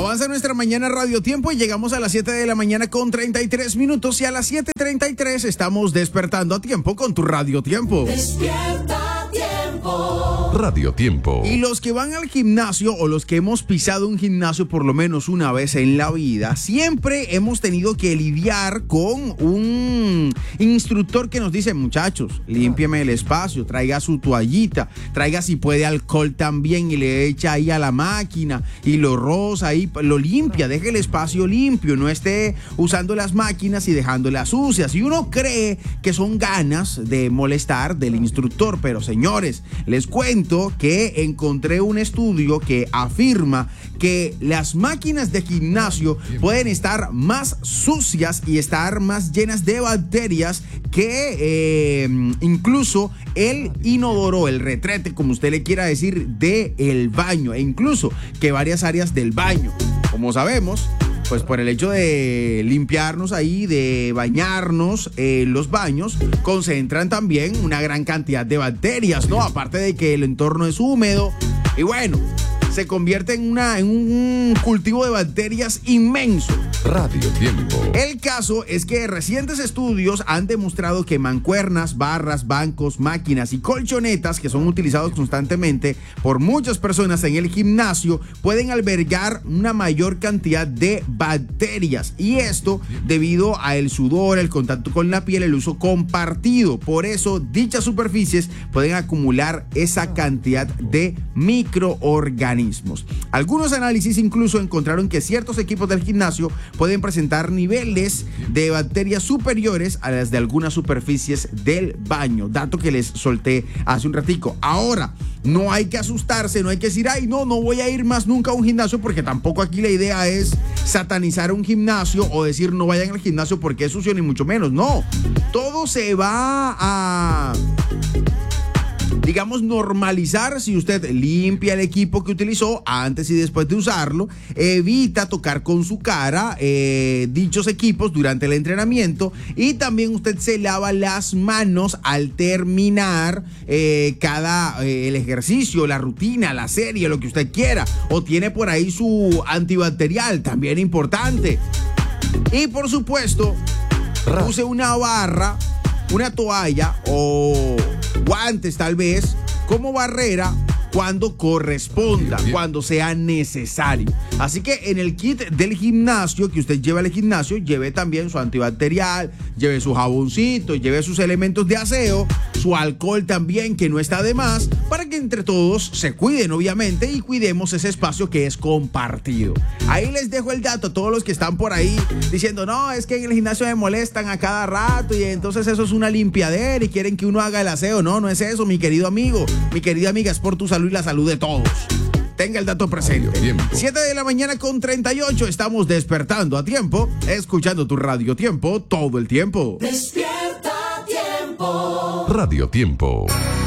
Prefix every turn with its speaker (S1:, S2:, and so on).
S1: Avanza nuestra mañana Radio Tiempo y llegamos a las 7 de la mañana con 33 minutos y a las 7:33 estamos despertando a tiempo con tu Radio Tiempo.
S2: Despierta tiempo.
S3: Radio Tiempo.
S1: Y los que van al gimnasio o los que hemos pisado un gimnasio por lo menos una vez en la vida, siempre hemos tenido que lidiar con un instructor que nos dice: muchachos, límpieme el espacio, traiga su toallita, traiga si puede alcohol también y le echa ahí a la máquina y lo roza ahí, lo limpia, deje el espacio limpio, no esté usando las máquinas y dejándolas sucias. Y uno cree que son ganas de molestar del instructor, pero señores, les cuento que encontré un estudio que afirma que las máquinas de gimnasio pueden estar más sucias y estar más llenas de bacterias que incluso el inodoro, el retrete, como usted le quiera decir, del baño, e incluso que varias áreas del baño. Como sabemos, pues por el hecho de limpiarnos ahí, de bañarnos, los baños concentran también una gran cantidad de bacterias, ¿no? Aparte de que el entorno es húmedo y bueno, se convierte en un cultivo de bacterias inmenso.
S3: Radio Tiempo.
S1: El caso es que recientes estudios han demostrado que mancuernas, barras, bancos, máquinas y colchonetas que son utilizados constantemente por muchas personas en el gimnasio pueden albergar una mayor cantidad de bacterias, y esto debido al sudor, el contacto con la piel, el uso compartido. Por eso dichas superficies pueden acumular esa cantidad de microorganismos. Algunos análisis incluso encontraron que ciertos equipos del gimnasio pueden presentar niveles de bacterias superiores a las de algunas superficies del baño, dato que les solté hace un ratico. Ahora, no hay que asustarse, no hay que decir: ay, no voy a ir más nunca a un gimnasio, porque tampoco aquí la idea es satanizar un gimnasio o decir no vayan al gimnasio porque es sucio, ni mucho menos. No, todo se va a, digamos, normalizar si usted limpia el equipo que utilizó antes y después de usarlo, evita tocar con su cara dichos equipos durante el entrenamiento, y también usted se lava las manos al terminar el ejercicio, la rutina, la serie, lo que usted quiera, o tiene por ahí su antibacterial, también importante. Y por supuesto, use una barra, una toalla o guantes tal vez como barrera cuando corresponda, cuando sea necesario. Así que en el kit del gimnasio que usted lleva al gimnasio, lleve también su antibacterial, lleve su jaboncito, lleve sus elementos de aseo, su alcohol también, que no está de más, para que entre todos se cuiden, obviamente, y cuidemos ese espacio que es compartido. Ahí les dejo el dato a todos los que están por ahí diciendo: no, es que en el gimnasio me molestan a cada rato y entonces eso es una limpiadera y quieren que uno haga el aseo. No, no es eso, mi querido amigo, mi querida amiga, es por tu salud y la salud de todos. Tenga el dato presente. 7 de la mañana con 38, estamos despertando a tiempo, escuchando tu Radio Tiempo todo el tiempo.
S2: Despierta tiempo.
S3: Radio Tiempo.